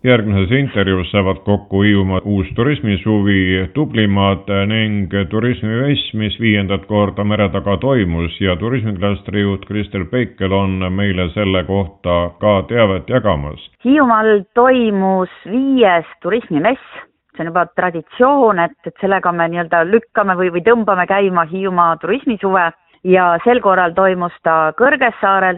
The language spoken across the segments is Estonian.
Järgmises intervjuus saavad kokku Hiiumaa uus turismisuvi Tublimaad ning turismimess, mis 5. korda mere taga toimus ja turismiklastri juht Kristel Peikel on meile selle kohta ka teavet jagamas. Hiiumaal toimus 5. turismimess. See on juba traditsioon, et sellega me lükkame või tõmbame käima Hiiumaa turismisuve ja sel korral toimus ta Kõrgessaarel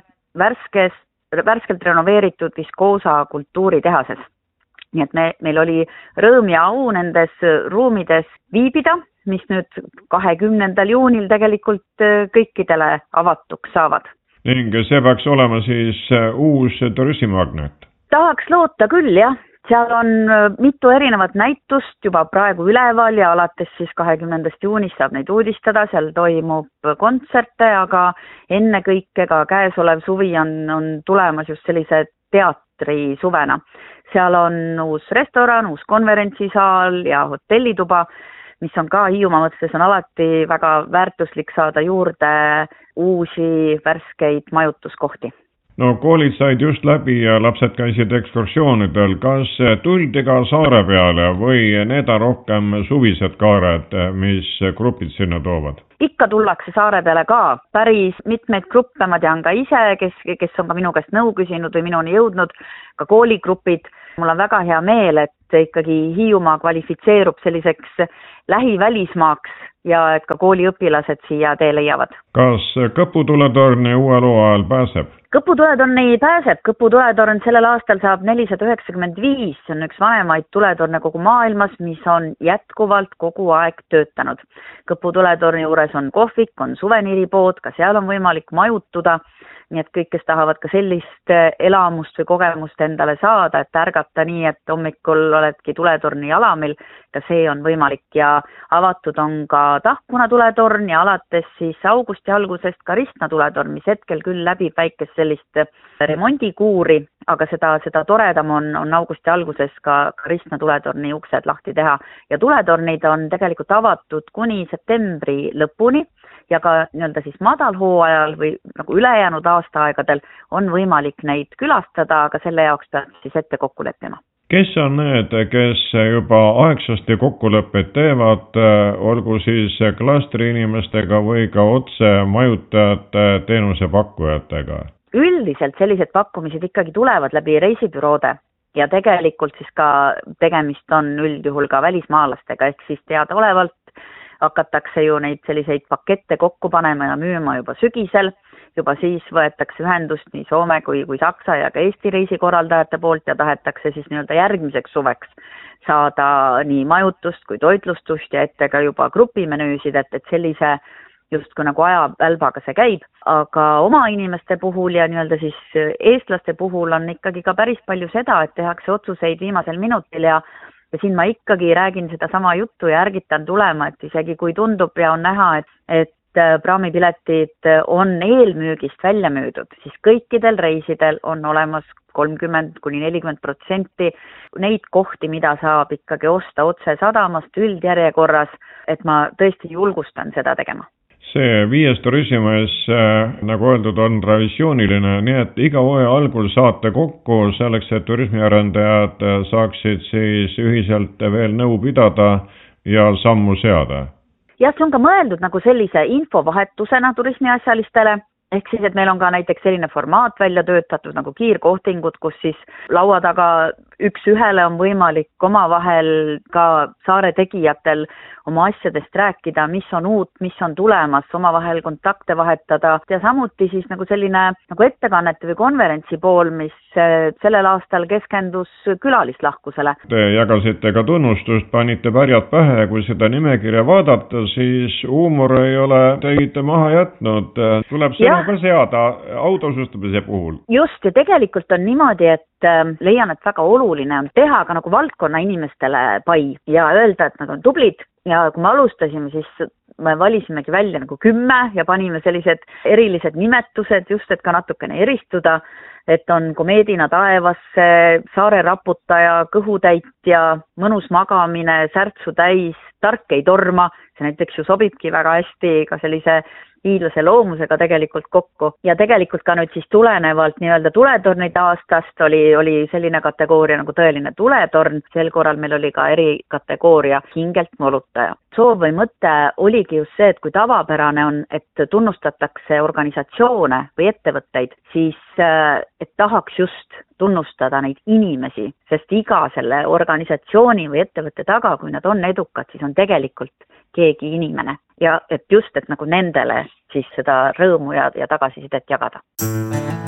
värskelt renoveeritud Viskoosa kultuuritehases. Nii et meil oli rõõm ja au nendes ruumides viibida, mis nüüd 20. juunil tegelikult kõikidele avatuks saavad. Ning see peaks olema siis uus turismimagnet? Tahaks loota küll, jah. Seal on mitu erinevat näitust juba praegu üleval ja alates siis 20. juunist saab neid uudistada. Seal toimub kontserte, aga ennekõike ka käesolev suvi on tulemas just sellise teatrisuvena. Seal on uus restoran, uus konverentsisaal ja hotellituba, mis on ka Hiiumaa mõttes on alati väga väärtuslik saada juurde uusi värskeid majutuskohti. No koolid said just läbi ja lapsed käisid ekskursioonidel. Kas tuldi ka saare peale või need on rohkem suvised kaared, mis grupid sinna toovad? Ikka tullakse saare peale ka. Päris mitmeid gruppe ma tean ka ise, kes on ka minu käest nõu küsinud või minuni jõudnud, ka kooligrupid. Mul on väga hea meel, et ikkagi Hiiumaa kvalifitseerub selliseks lähivälismaaks ja et ka kooliõpilased siia tee leiavad. Kas Kõpu tuletorni uue loo ajal pääseb? Kõpu tuletorni pääseb. Kõpu tuletorn sellel aastal saab 495. See on üks vanemaid tuletorne kogu maailmas, mis on jätkuvalt kogu aeg töötanud. Kõpu tuletorni juures on kohvik, on suveniiripood, ka seal on võimalik majutuda. Nii et kõik, kes tahavad ka sellist elamust või kogemust endale saada, et ärgata nii, et hommikul oledki tuletorni alamil, ka see on võimalik ja avatud on ka Tahkuna tuletorn ja alates siis augusti algusest ka Ristna tuletorn, mis hetkel küll läbib väikest sellist remondikuuri, aga seda toredam on augusti alguses ka Ristna tuletorni uksed lahti teha ja tuletornid on tegelikult avatud kuni septembri lõpuni. Ja ka siis madalhooajal või nagu ülejäänud aastaaegadel on võimalik neid külastada, aga selle jaoks peab siis ette kokku leppima. Kes on need, kes juba aegsasti kokkuleppeid teevad, olgu siis klastri inimestega või ka otse majutajate teenusepakkujatega? Üldiselt sellised pakkumised ikkagi tulevad läbi reisibüroode ja tegelikult siis ka tegemist on üldjuhul ka välismaalastega, ehk siis teadaolevalt hakatakse ju neid selliseid pakette kokku panema ja müüma juba sügisel. Juba siis võetakse ühendust nii Soome kui Saksa ja ka Eesti reisikorraldajate poolt ja tahetakse siis järgmiseks suveks saada nii majutust kui toitlustust ja ette ka juba grupimenüüsid, et sellise justkui nagu ajavälbaga see käib. Aga oma inimeste puhul ja siis eestlaste puhul on ikkagi ka päris palju seda, et tehakse otsuseid viimasel minutil ja siin ma ikkagi räägin seda sama juttu ja ärgitan tulema, et isegi kui tundub ja on näha, et praamipiletid on eelmüügist välja müüdud, siis kõikidel reisidel on olemas 30–40% neid kohti, mida saab ikkagi osta otse sadamast üldjärjekorras, et ma tõesti julgustan seda tegema. See 5. turismimess, nagu öeldud, on traditsiooniline, nii et iga hooaja algul saate kokku selleks, et turismiarendajad saaksid siis ühiselt veel nõu pidada ja sammu seada. Jah, see on ka mõeldud nagu sellise infovahetusena turismiasjalistele. Ehk siis, et meil on ka näiteks selline formaat välja töötatud nagu kiirkohtingud, kus siis laua taga üks ühele on võimalik omavahel ka saare tegijatel oma asjadest rääkida, mis on uut, mis on tulemas, omavahel kontakte vahetada ja samuti siis nagu selline nagu ettekannete või konverentsi pool, mis sellel aastal keskendus külalislahkusele. Te jagasite ka tunnustust, panite pärjad pähe, kui seda nimekirja vaadata, siis huumor ei ole teid maha jätnud. Tuleb sõna ka seada autosustamise puhul. Just, ja tegelikult on niimoodi, et leian, et väga oluline on teha ka nagu valdkonna inimestele pai ja öelda, et nad on tublid. Ja kui me alustasime, siis me valisimegi välja nagu 10 ja panime sellised erilised nimetused just, et ka natukene eristuda, et on komeedina taevasse, saare raputaja, kõhutäitja, mõnus magamine, särtsu täis, tark ei torma. See näiteks ju sobibki väga hästi ka sellise hiidlase loomusega tegelikult kokku ja tegelikult ka nüüd siis tulenevalt nii-öelda tuletornide aastast oli selline kategooria nagu tõeline tuletorn, sel korral meil oli ka erikategooria hingelt molutaja. Soov või mõte oligi just see, et kui tavapärane on, et tunnustatakse organisatsioone või ettevõtteid, siis et tahaks just tunnustada neid inimesi, sest iga selle organisatsiooni või ettevõtte taga, kui nad on edukad, siis on tegelikult keegi inimene ja et just, et nagu nendele siis seda rõõmu ja tagasisidet jagada.